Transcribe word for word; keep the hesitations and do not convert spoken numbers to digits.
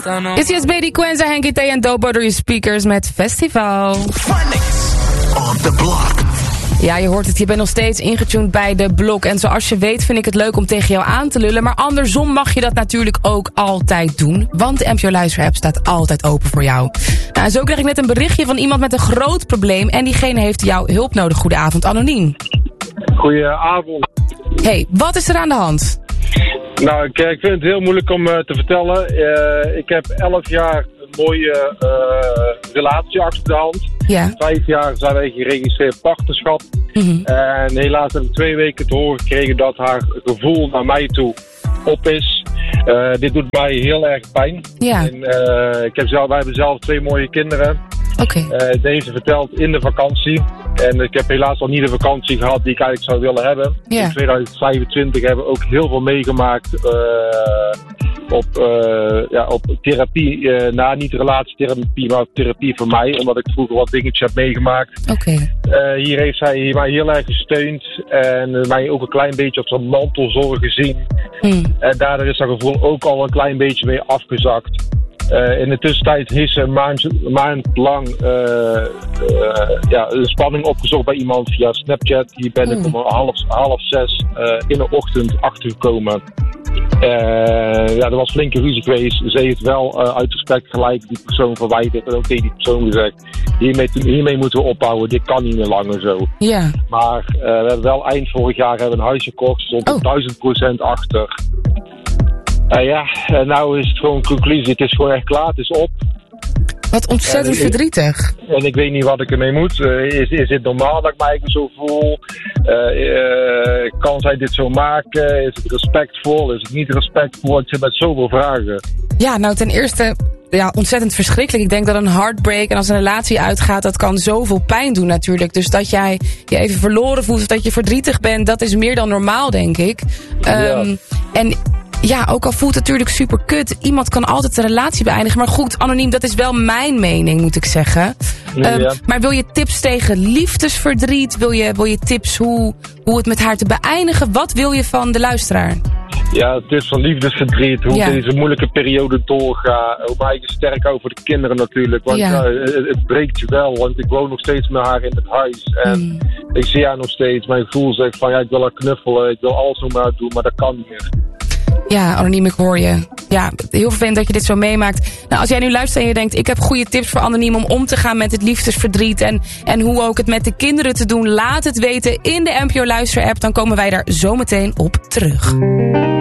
Is yes Baby Quenza, Henky T en Dobo door je speakers met Festival. Funnies on the block. Ja, je hoort het, je bent nog steeds ingetuned bij de blok. En zoals je weet vind ik het leuk om tegen jou aan te lullen. Maar andersom mag je dat natuurlijk ook altijd doen. Want de N P O Luister-app staat altijd open voor jou. Nou, en zo kreeg ik net een berichtje van iemand met een groot probleem. En diegene heeft jouw hulp nodig. Goedenavond, anoniem. Goedenavond. Hey, wat is er aan de hand? Nou, ik, ik vind het heel moeilijk om uh, te vertellen. Uh, ik heb elf jaar een mooie uh, relatie achter de hand. Ja. Vijf jaar zijn wij geregistreerd partnerschap. Mm-hmm. En helaas heb ik twee weken te horen gekregen dat haar gevoel naar mij toe op is. Uh, dit doet mij heel erg pijn. Ja. En, uh, ik heb zelf, wij hebben zelf twee mooie kinderen. Oké. Okay. Uh, deze vertelt in de vakantie. En ik heb helaas nog niet de vakantie gehad die ik eigenlijk zou willen hebben. Ja. In tweeduizend vijfentwintig hebben we ook heel veel meegemaakt uh, op, uh, ja, op therapie. Uh, nou, niet relatietherapie, maar therapie voor mij. Omdat ik vroeger wat dingetjes heb meegemaakt. Oké. Okay. Uh, hier heeft zij mij heel erg gesteund. En uh, mij ook een klein beetje op zijn mantelzorg gezien. Hmm. En daardoor is dat gevoel ook al een klein beetje weer afgezakt. Uh, in de tussentijd heeft ze een maand, een maand lang uh, uh, ja, een spanning opgezocht bij iemand via Snapchat. Hier ben ik mm. om half, half zes uh, in de ochtend achtergekomen. Uh, ja, er was flinke ruzie geweest. Ze heeft wel uh, uit respect gelijk die persoon verwijderd en ook tegen die persoon gezegd: hiermee, hiermee moeten we ophouden, dit kan niet meer langer zo. Yeah. Maar uh, we hebben wel eind vorig jaar hebben een huis gekocht, stond er duizend procent achter. Uh, ja, en nou is het gewoon conclusie. Het is gewoon echt klaar, het is op. Wat ontzettend en, verdrietig. En ik weet niet wat ik ermee moet. Uh, is, is dit normaal dat ik mij zo voel? Uh, uh, kan zij dit zo maken? Is het respectvol? Is het niet respectvol? Ik zit met zoveel vragen. Ja, nou ten eerste, ja, ontzettend verschrikkelijk. Ik denk dat een heartbreak en als een relatie uitgaat, dat kan zoveel pijn doen natuurlijk. Dus dat jij je even verloren voelt of dat je verdrietig bent, dat is meer dan normaal, denk ik. Um, ja. En ja, ook al voelt het natuurlijk super kut. Iemand kan altijd de relatie beëindigen. Maar goed, anoniem, dat is wel mijn mening, moet ik zeggen. Ja, um, ja. Maar wil je tips tegen liefdesverdriet? Wil je, wil je tips hoe, hoe het met haar te beëindigen? Wat wil je van de luisteraar? Ja, tips van liefdesverdriet. Hoe ja. ik deze moeilijke periode doorga. Hoe mij sterk hou voor de kinderen natuurlijk. Want ja. Ja, het, het breekt je wel. Want ik woon nog steeds met haar in het huis. En mm. ik zie haar nog steeds. Mijn gevoel zegt van ja, ik wil haar knuffelen. Ik wil alles nog maar doen. Maar dat kan niet meer. Ja, anoniem, ik hoor je. Ja, heel vervelend dat je dit zo meemaakt. Nou, als jij nu luistert en je denkt, ik heb goede tips voor anoniem om om te gaan met het liefdesverdriet en, en hoe ook het met de kinderen te doen, laat het weten in de N P O Luister-app. Dan komen wij daar zo meteen op terug.